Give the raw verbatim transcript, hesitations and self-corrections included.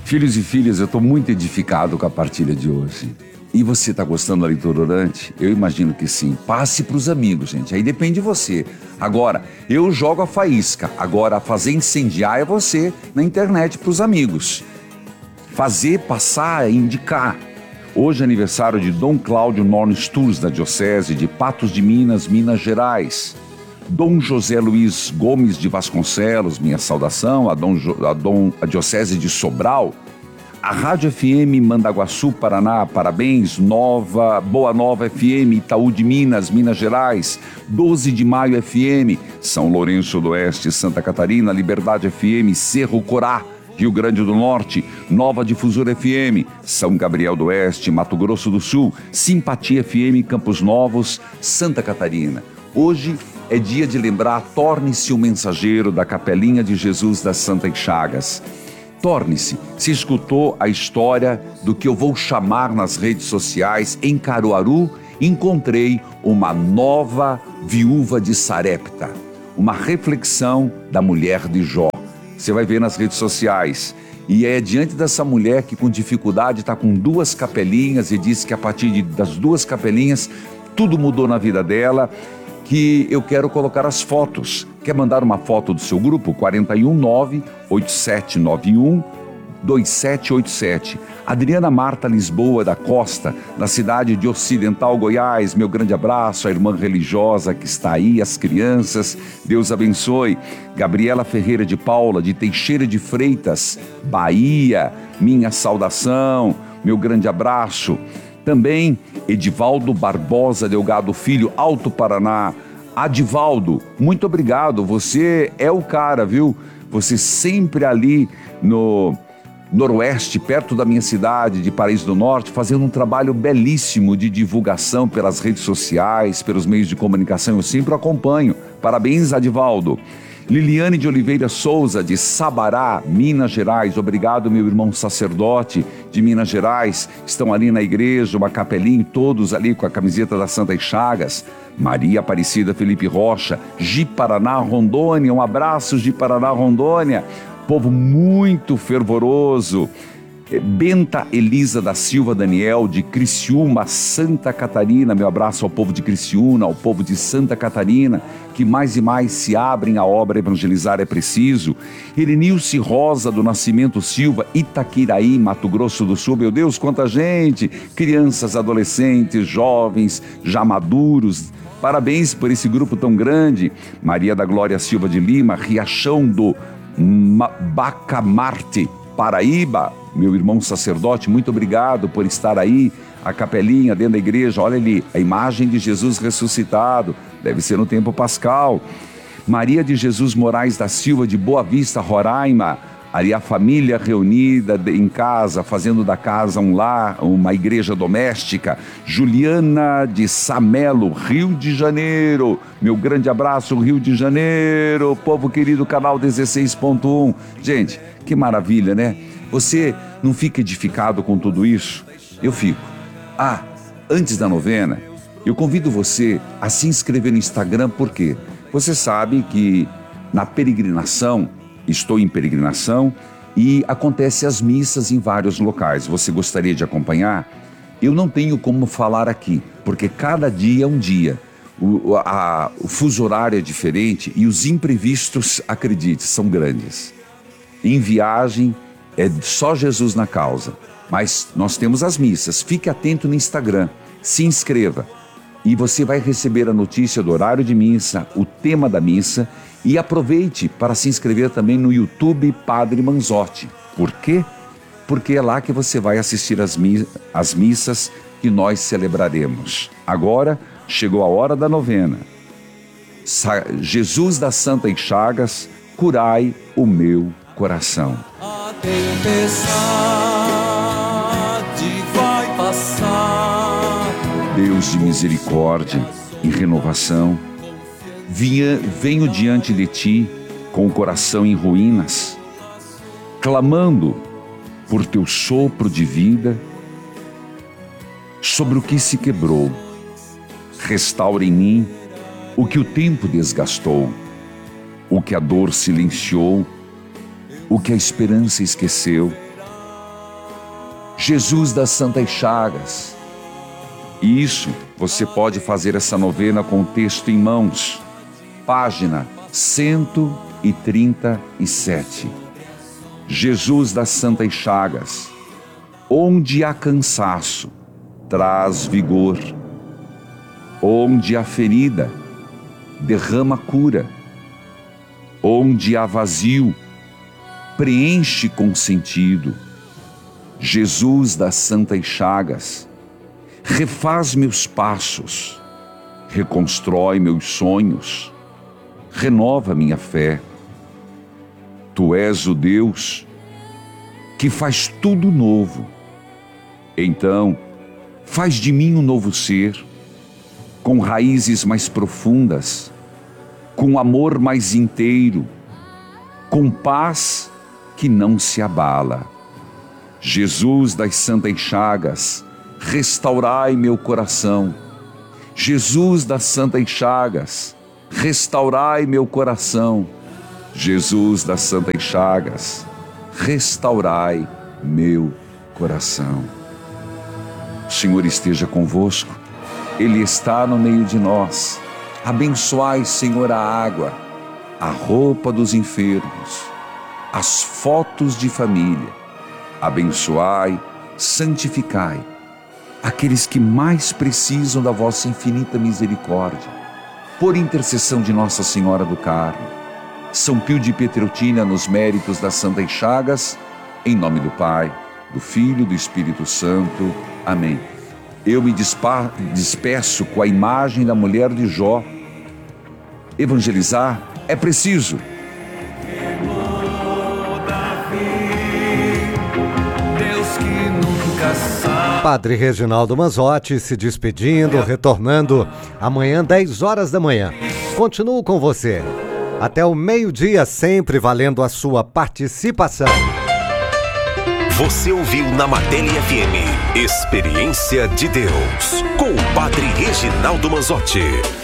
Filhos e filhas, eu estou muito edificado com a partilha de hoje. E você está gostando da leitura orante? Eu imagino que sim. Passe para os amigos, gente. Aí depende de você. Agora, eu jogo a faísca. Agora, fazer incendiar é você na internet para os amigos. Fazer, passar, indicar. Hoje é aniversário de Dom Cláudio Norn Sturz, da Diocese de Patos de Minas, Minas Gerais. Dom José Luiz Gomes de Vasconcelos, minha saudação, a, Dom, a, Dom, a Diocese de Sobral, a Rádio F M Mandaguaçu, Paraná, parabéns, Nova, Boa Nova F M, Itaú de Minas, Minas Gerais, doze de Maio F M, São Lourenço do Oeste, Santa Catarina, Liberdade F M, Cerro Corá, Rio Grande do Norte, Nova Difusora F M, São Gabriel do Oeste, Mato Grosso do Sul, Simpatia F M, Campos Novos, Santa Catarina. Hoje é dia de lembrar, torne-se o mensageiro da Capelinha de Jesus das Santas Chagas. Torne-se, se escutou a história do que eu vou chamar nas redes sociais, em Caruaru, encontrei uma nova viúva de Sarepta, uma reflexão da mulher de Jó. Você vai ver nas redes sociais. E é diante dessa mulher que com dificuldade está com duas capelinhas e diz que a partir de, das duas capelinhas tudo mudou na vida dela, que eu quero colocar as fotos. Quer mandar uma foto do seu grupo? quatro um nove, oito sete nove um, dois sete oito sete. Adriana Marta Lisboa da Costa, na cidade de Ocidental, Goiás. Meu grande abraço, a irmã religiosa que está aí, as crianças. Deus abençoe. Gabriela Ferreira de Paula, de Teixeira de Freitas, Bahia. Minha saudação, meu grande abraço. Também Edivaldo Barbosa Delgado Filho, Alto Paraná. Adivaldo, muito obrigado, você é o cara, viu? Você sempre ali no Noroeste, perto da minha cidade de Paraíso do Norte, fazendo um trabalho belíssimo de divulgação pelas redes sociais, pelos meios de comunicação, eu sempre acompanho. Parabéns, Adivaldo. Liliane de Oliveira Souza, de Sabará, Minas Gerais. Obrigado, meu irmão sacerdote de Minas Gerais. Estão ali na igreja, uma capelinha, todos ali com a camiseta das Santas Chagas. Maria Aparecida Felipe Rocha, Ji-Paraná, Rondônia. Um abraço, Ji-Paraná, Rondônia. Povo muito fervoroso. Benta Elisa da Silva Daniel, de Criciúma, Santa Catarina. Meu abraço ao povo de Criciúma, ao povo de Santa Catarina, que mais e mais se abrem à obra Evangelizar é Preciso. Irenilce Rosa do Nascimento Silva, Itaquiraí, Mato Grosso do Sul. Meu Deus, quanta gente! Crianças, adolescentes, jovens, já maduros. Parabéns por esse grupo tão grande. Maria da Glória Silva de Lima, Riachão do Bacamarte, Paraíba. Meu irmão sacerdote, muito obrigado por estar aí, a capelinha dentro da igreja. Olha ali, a imagem de Jesus ressuscitado, deve ser no tempo pascal. Maria de Jesus Moraes da Silva, de Boa Vista, Roraima. Ali a família reunida em casa, fazendo da casa um lar, uma igreja doméstica. Juliana de Samelo, Rio de Janeiro. Meu grande abraço, Rio de Janeiro. Povo querido, canal dezesseis ponto um. Gente, que maravilha, né? Você não fica edificado com tudo isso? Eu fico. Ah, antes da novena, eu convido você a se inscrever no Instagram, porque você sabe que na peregrinação, estou em peregrinação e acontece as missas em vários locais. Você gostaria de acompanhar? Eu não tenho como falar aqui, porque cada dia é um dia. O, a, o fuso horário é diferente e os imprevistos, acredite, são grandes. Em viagem, é só Jesus na causa. Mas nós temos as missas. Fique atento no Instagram, se inscreva. E você vai receber a notícia do horário de missa, o tema da missa. E aproveite para se inscrever também no YouTube Padre Manzotti. Por quê? Porque é lá que você vai assistir as, mi- as missas que nós celebraremos. Agora chegou a hora da novena. Sa- Jesus das Santas Chagas, curai o meu coração. A tempestade vai passar. Deus de misericórdia e renovação, vinha, venho diante de ti com o coração em ruínas, clamando por teu sopro de vida sobre o que se quebrou. Restaura em mim o que o tempo desgastou, o que a dor silenciou, o que a esperança esqueceu. Jesus das Santas Chagas. E isso, você pode fazer essa novena com o texto em mãos. Página cento e trinta e sete. Jesus das Santas Chagas. Onde há cansaço, traz vigor. Onde há ferida, derrama cura. Onde há vazio, preenche com sentido. Jesus das Santas Chagas, refaz meus passos, reconstrói meus sonhos, renova minha fé. Tu és o Deus que faz tudo novo. Então, faz de mim um novo ser, com raízes mais profundas, com amor mais inteiro, com paz que não se abala. Jesus das Santas Chagas, restaurai meu coração. Jesus das Santas Chagas, restaurai meu coração. Jesus das Santas Chagas, restaurai meu coração. O Senhor esteja convosco, Ele está no meio de nós. Abençoai, Senhor, a água, a roupa dos enfermos, as fotos de família. Abençoai, santificai aqueles que mais precisam da vossa infinita misericórdia. Por intercessão de Nossa Senhora do Carmo, São Pio de Pietrelcina, nos méritos das Santas Chagas, em nome do Pai, do Filho e do Espírito Santo. Amém. Eu me despa- despeço com a imagem da mulher de Jó. Evangelizar é preciso. Padre Reginaldo Manzotti se despedindo, retornando amanhã, dez horas da manhã. Continuo com você até o meio-dia, sempre valendo a sua participação. Você ouviu na Martelli F M Experiência de Deus com o Padre Reginaldo Manzotti.